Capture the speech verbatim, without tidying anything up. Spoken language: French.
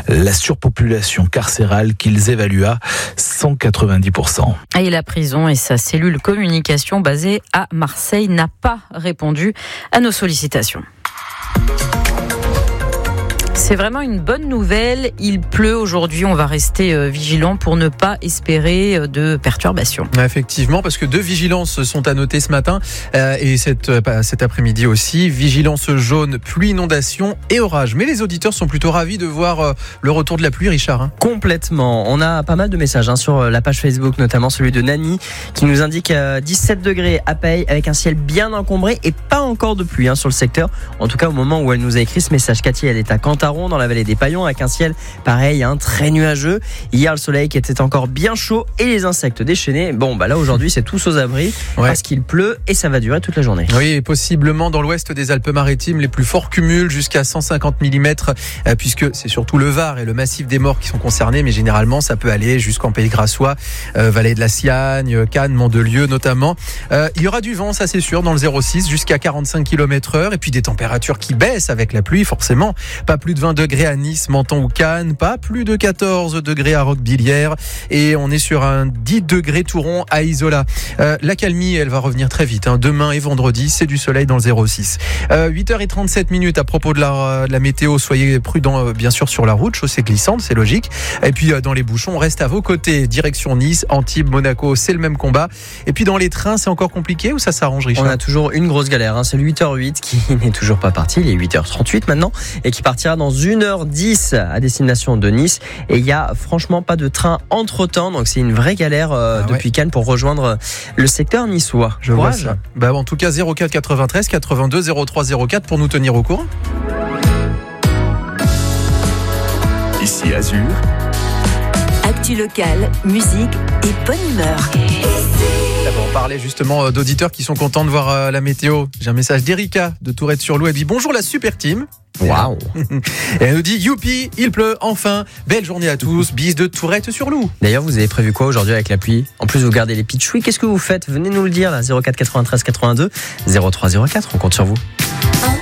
la surpopulation carcérale qu'ils évaluent à cent quatre-vingt-dix pour cent. Et la prison et sa cellule communication basée à Marseille n'a pas répondu à nos sollicitations. C'est vraiment une bonne nouvelle. Il pleut aujourd'hui. On va rester vigilant pour ne pas espérer de perturbations. Effectivement, parce que deux vigilances sont à noter ce matin euh, et cet, euh, cet après-midi aussi. Vigilance jaune, pluie, inondation et orage. Mais les auditeurs sont plutôt ravis de voir euh, le retour de la pluie, Richard. Hein. Complètement. On a pas mal de messages hein, sur la page Facebook, notamment celui de Nani, qui nous indique euh, dix-sept degrés à Paye avec un ciel bien encombré et pas encore de pluie hein, sur le secteur. En tout cas, au moment où elle nous a écrit ce message, Cathy, elle est à Cantaron, dans la vallée des Paillons, avec un ciel pareil, hein, très nuageux. Hier, le soleil qui était encore bien chaud et les insectes déchaînés. Bon, bah là aujourd'hui, c'est tous aux abris ouais. parce qu'il pleut et ça va durer toute la journée. Oui, et possiblement dans l'ouest des Alpes-Maritimes, les plus forts cumulent jusqu'à cent cinquante millimètres, euh, puisque c'est surtout le Var et le massif des Morts qui sont concernés, mais généralement, ça peut aller jusqu'en Pays Grassois, euh, vallée de la Siagne, Cannes, Mandelieu notamment. Euh, il y aura du vent, ça c'est sûr, dans le zéro six jusqu'à quarante-cinq kilomètres heure, et puis des températures qui baissent avec la pluie, forcément. Pas plus de vingt degrés à Nice, Menton ou Cannes, pas plus de quatorze degrés à Roquebillière, et on est sur un dix degrés tout rond à Isola. Euh, la calmie, elle va revenir très vite. Hein. Demain et vendredi, c'est du soleil dans le zéro six. Euh, huit heures trente-sept minutes à propos de la, de la météo. Soyez prudents, euh, bien sûr, sur la route, chaussée glissante, c'est logique. Et puis euh, dans les bouchons, on reste à vos côtés. Direction Nice, Antibes, Monaco, c'est le même combat. Et puis dans les trains, c'est encore compliqué ou ça s'arrange, Richard? On a toujours une grosse galère. Hein. C'est le huit heures huit qui n'est toujours pas parti. Il est huit heures trente-huit maintenant et qui partira dans une heure dix à destination de Nice. Et il y a franchement pas de train entre temps, donc c'est une vraie galère euh, ah, depuis ouais. Cannes pour rejoindre le secteur niçois. Je vois ça. Bah, en tout cas, zéro quatre quatre-vingt-treize quatre-vingt-deux zéro trois zéro quatre pour nous tenir au courant. Ici Azur. Actu locale, musique et bonne humeur. On parlait justement d'auditeurs qui sont contents de voir la météo. J'ai un message d'Erika de Tourette-sur-Loup. Elle dit bonjour la super team. Waouh. Et elle nous dit youpi, il pleut enfin. Belle journée à tous. Bis de Tourette-sur-Loup. D'ailleurs, vous avez prévu quoi aujourd'hui avec la pluie? En plus, vous gardez les pitchouis. Qu'est-ce que vous faites? Venez nous le dire là. zéro quatre quatre-vingt-treize quatre-vingt-deux zéro trois zéro quatre. On compte sur vous.